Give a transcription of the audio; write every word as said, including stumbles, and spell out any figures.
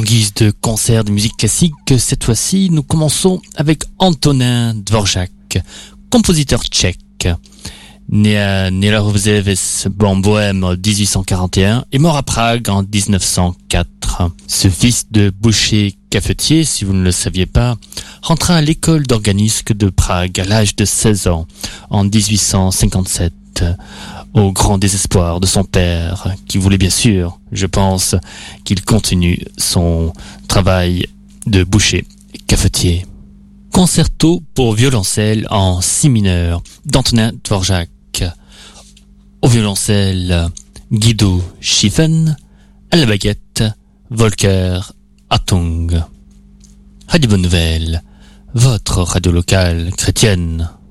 guise de concert de musique classique, cette fois-ci, nous commençons avec Antonin Dvorak, compositeur tchèque. Né à Nelarovzeves, en Bohême en dix-huit cent quarante et un et mort à Prague en dix-neuf cent quatre. Ce fils de boucher cafetier, si vous ne le saviez pas, rentra à l'école d'organisme de Prague à l'âge de seize ans en dix-huit cent cinquante-sept, au grand désespoir de son père, qui voulait bien sûr, je pense, qu'il continue son travail de boucher cafetier. Concerto pour violoncelle en si mineur d'Antonin Dvorak. Au violoncelle, Guido Schiffen, à la baguette, Volker Hartung. Radio Bonne Nouvelle, votre radio locale chrétienne.